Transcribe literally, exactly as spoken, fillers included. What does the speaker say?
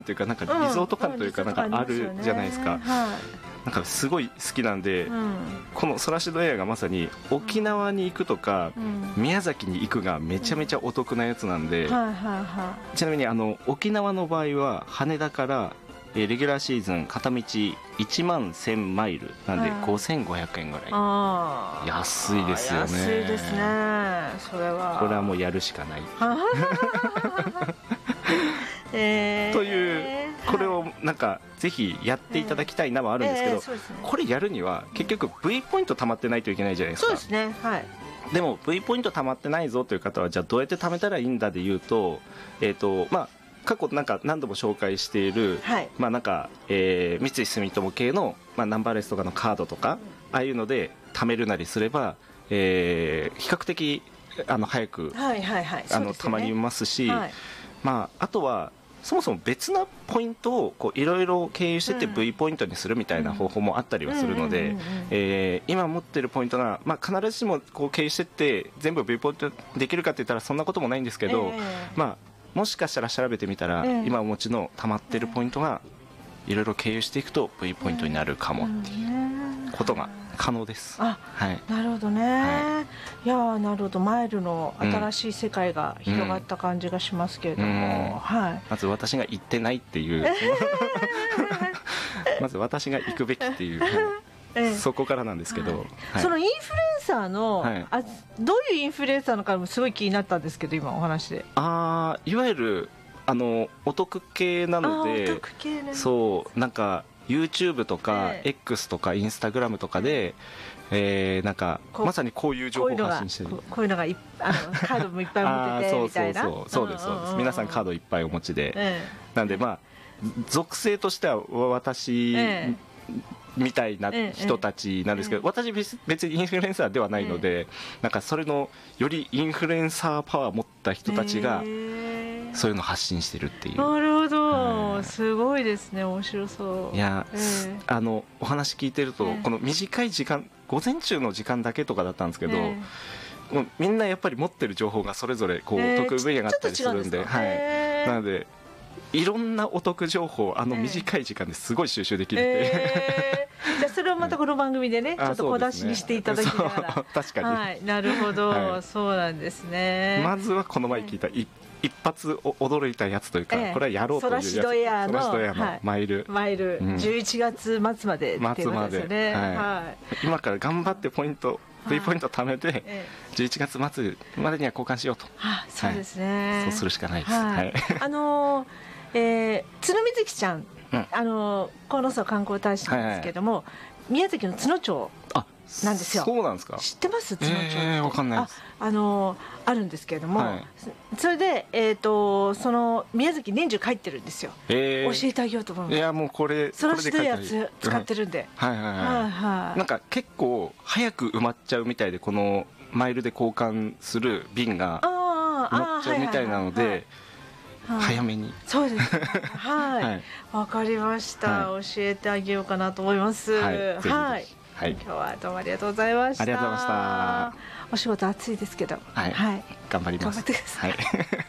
というかなんかリゾート感というかなんかあるじゃないですか、なんかすごい好きなんで、うん、このソラシドエアがまさに沖縄に行くとか、うん、宮崎に行くがめちゃめちゃお得なやつなんで、うんはいはいはい、ちなみにあの沖縄の場合は羽田からレギュラーシーズン片道いちまんせんマイルなんでごせんごひゃくえんぐらい、あ安いですよね。 安いですね。それはこれはもうやるしかないえー、 というこれをなんかぜひやっていただきたいなはあるんですけど、えーえーね、これやるには結局 V ポイント貯まってないといけないじゃないですか。 そうですね、はい、 でも V ポイント貯まってないぞという方はじゃあどうやって貯めたらいいんだでいうと、えーとまあ、過去なんか何度も紹介している、はいまあなんかえー、三井住友系の、まあ、ナンバーレスとかのカードとか、うん、ああいうので貯めるなりすれば、えー、比較的あの早く、はいはいはいあの、ね、貯まりますし、はいまあ、あとはそもそも別なポイントをいろいろ経由してて V ポイントにするみたいな方法もあったりはするので今持ってるポイントが、まあ、必ずしもこう経由してって全部 V ポイントできるかって言ったらそんなこともないんですけど、えーまあ、もしかしたら調べてみたら、えー、今お持ちの溜まってるポイントがいろいろ経由していくと V ポイントになるかもっていうことが可能です。 あ、はい、なるほどね、はい、いやなるほど、マイルの新しい世界が広がった感じがしますけれども、うんうんはい、 まず私が行ってないっていうまず私が行くべきっていう、はいええ、そこからなんですけど、はいはい、そのインフルエンサーの、はい、あどういうインフルエンサーのかもすごい気になったんですけど今お話で、 あいわゆるあのお得系なので、お得系、ね、そうなんかYouTube とか、ええ、X とか Instagram とかで、えー、なんかまさにこういう情報を発信してる、 こういうのがいあのカードもいっぱい持っててみたいなそうそうそうそうですそうです、皆さんカードいっぱいお持ちで、ええ、なんでまあ属性としては私、ええみたいな人たちなんですけど、ええ、私別にインフルエンサーではないので、ええ、なんかそれのよりインフルエンサーパワーを持った人たちが、ええ、そういうのを発信してるっていう。 なるほど、はい、すごいですね、面白そう。 いや、ええ、あのお話聞いてると、ええ、この短い時間午前中の時間だけとかだったんですけど、ええ、もうみんなやっぱり持ってる情報がそれぞれこう、えー、得分野があったりするんで、はい、なのでいろんなお得情報あの短い時間ですごい収集できるっていう、 えー、じゃあそれをまたこの番組でね、ちょっと小出しにしていただきながら、 確かに、 はい、なるほど、はい、そうなんですね。 まずはこの前聞いた一発驚いたやつというか、えー、これはやろうというやつ、 ソラシドエアのマイル、 マイル、うん、じゅういちがつ末までっていうことですよね、はいはい、 今から頑張ってポイントV ポイント貯めて、ええ、じゅういちがつ末までには交換しようと、 あそうですね、 はい、そうするしかないです、 はいはい、あのーえー、鶴見月ちゃん、うん、あのー、鴻巣観光大使なんですけども、はいはい、宮崎の都農町なんですよ。 そうなんですか。 知ってます？都農町って、 えー、わかんないです。 あ、あのー、あるんですけれども、はい、それで、えーと、その宮崎年中帰ってるんですよ、えー、教えてあげようと思います。 いやもうこれソラシドエア使ってるんで、 うん、はいはいはい、はいはい、なんか結構早く埋まっちゃうみたいで、このマイルで交換する便が埋まっちゃうみたいなので、早めに。 そうですね、はい、はい、わかりました、はい、教えてあげようかなと思います。はい、はいはい、今日はどうもありがとうございました。 ありがとうございました。 お仕事暑いですけど、 はい、はい、頑張ります。 頑張ってください。 はい